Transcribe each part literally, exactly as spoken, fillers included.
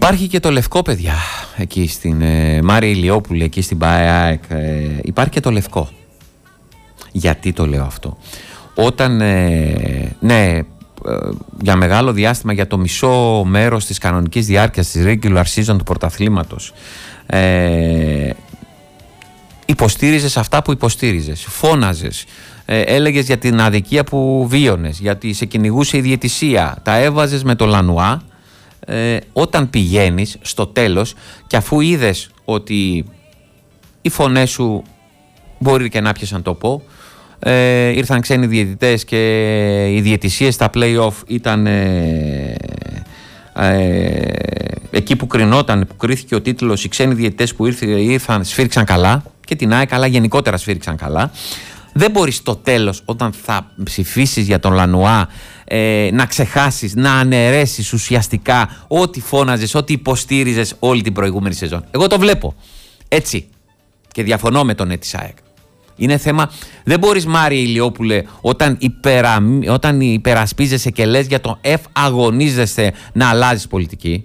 Υπάρχει και το λευκό, παιδιά, εκεί στην ε, Μάρια Ηλιόπουλη, εκεί στην ΠΑΕΑΕΚ, ε, υπάρχει και το λευκό. Γιατί το λέω αυτό? Όταν, ε, ναι, ε, για μεγάλο διάστημα, για το μισό μέρος της κανονικής διάρκειας της regular season του πρωταθλήματος, ε, υποστήριζες αυτά που υποστήριζες, φώναζες, ε, έλεγες για την αδικία που βίωνες, γιατί σε κυνηγούσε η διαιτησία, τα έβαζες με το Λανουά. Ε, όταν πηγαίνεις στο τέλος και αφού είδες ότι οι φωνές σου μπορεί και να πιασαν τόπο, ε, ήρθαν ξένοι διαιτητές και οι διαιτησίες στα play-off ήταν ε, ε, εκεί που κρινόταν, που κρίθηκε ο τίτλος, οι ξένοι διαιτητές που ήρθαν, ήρθαν σφίριξαν καλά και την ΑΕΚ καλά, γενικότερα σφίριξαν καλά. Δεν μπορείς στο τέλος, όταν θα ψηφίσεις για τον Λανουά, ε, να ξεχάσεις, να αναιρέσεις ουσιαστικά ό,τι φώναζες, ό,τι υποστήριζες όλη την προηγούμενη σεζόν. Εγώ το βλέπω έτσι και διαφωνώ με τον Έτης ΑΕΚ. Είναι θέμα, δεν μπορείς, Μάρια Ηλιόπουλε, όταν, υπερα, όταν υπερασπίζεσαι και λες για το F αγωνίζεσαι, να αλλάζεις πολιτική.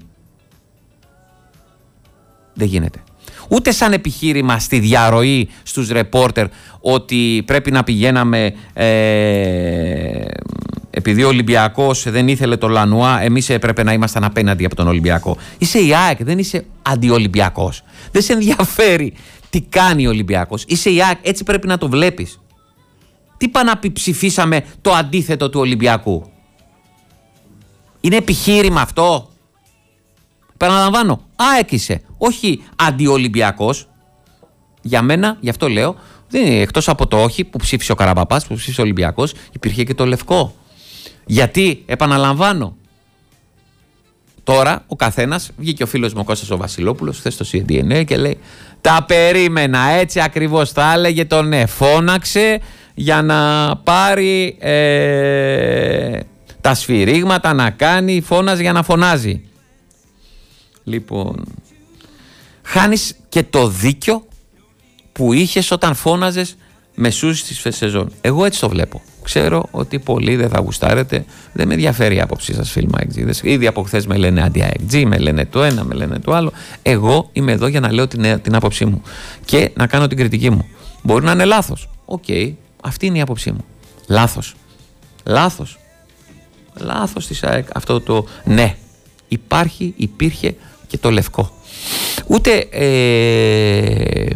Δεν γίνεται. Ούτε σαν επιχείρημα στη διαρροή στους ρεπόρτερ ότι πρέπει να πηγαίναμε ε, επειδή ο Ολυμπιακός δεν ήθελε το Λανουά, εμείς έπρεπε να ήμασταν απέναντι από τον Ολυμπιακό. Είσαι η ΑΕΚ, δεν είσαι αντιολυμπιακός. Δεν σε ενδιαφέρει τι κάνει ο Ολυμπιακός. Είσαι η ΑΕΚ, έτσι πρέπει να το βλέπεις. Τι πάνε να πει ψηφίσαμε το αντίθετο του Ολυμπιακού? Είναι επιχείρημα αυτό? Παραλαμβάνω, ΑΕΚ είσαι, όχι αντιολυμπιακός. Για μένα, γι' αυτό λέω, δεν είναι, εκτός από το όχι που ψήφισε ο Καραπαπάς, που ψήφισε ο Ολυμπιακός, υπήρχε και το λευκό. Γιατί, επαναλαμβάνω, τώρα ο καθένας, βγήκε ο φίλος μου ο Κώστας ο Βασιλόπουλος, χθες στο σι ντι εν έι και λέει, τα περίμενα, έτσι ακριβώς τα έλεγε, τον ναι, φώναξε για να πάρει ε, τα σφυρίγματα, να κάνει, φώναζε για να φωνάζει. Λοιπόν, χάνεις και το δίκιο που είχες όταν φώναζες μεσούς της σεζόν. Εγώ έτσι το βλέπω. Ξέρω ότι πολλοί δεν θα γουστάρετε, δεν με ενδιαφέρει η άποψή σας, φίλοι μου αεξίδες. Ήδη από χθες με λένε αντι-αεξί, με λένε το ένα, με λένε το άλλο. Εγώ είμαι εδώ για να λέω την, την άποψή μου και να κάνω την κριτική μου. Μπορεί να είναι λάθος. Οκ, okay, αυτή είναι η άποψή μου. Λάθος. Λάθος. Λάθος της ΑΕΚ. Αυτό το ναι. Υπάρχει, υπήρχε και το λευκό. Ούτε ε,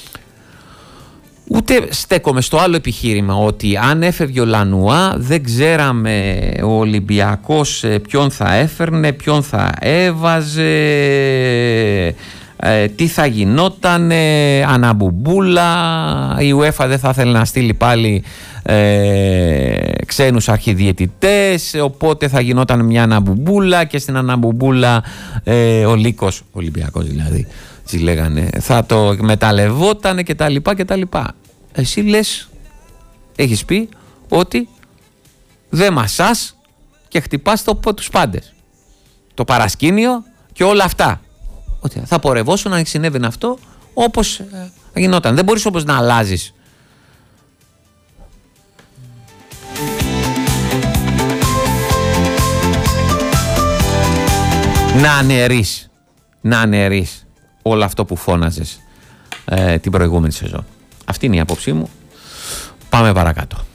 ούτε στέκομαι στο άλλο επιχείρημα ότι αν έφευγε ο Λανουά δεν ξέραμε ο Ολυμπιακός ποιον θα έφερνε, ποιον θα έβαζε, ε, τι θα γινόταν, ε, αναμπουμπούλα, η UEFA δεν θα ήθελε να στείλει πάλι ε, ξένους αρχιδιαιτητές, οπότε θα γινόταν μια αναμπουμπούλα και στην αναμπουμπούλα ε, ο Λύκος, ο Ολυμπιακός δηλαδή, τι λέγανε, θα το εκμεταλλευότανε και τα λοιπά και τα λοιπά. Εσύ λες, έχεις πει ότι δεν μασάς και χτυπάς το, τους πάντες, το παρασκήνιο και όλα αυτά, ότι θα πορευόσουν αν συνέβαινε αυτό όπως ε, γινόταν. Δεν μπορείς όπως να αλλάζεις. Να αναιρείς, να αναιρείς όλο αυτό που φώναζες ε, την προηγούμενη σεζόν. Αυτή είναι η άποψή μου. Πάμε παρακάτω.